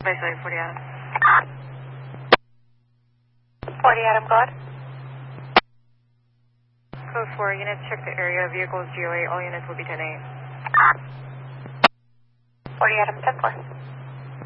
Basically 40 Adam. 40 Adam, go ahead. Code 4, units check the area. Vehicles GOA. All units will be 10-8. 40 Adam, 10-4.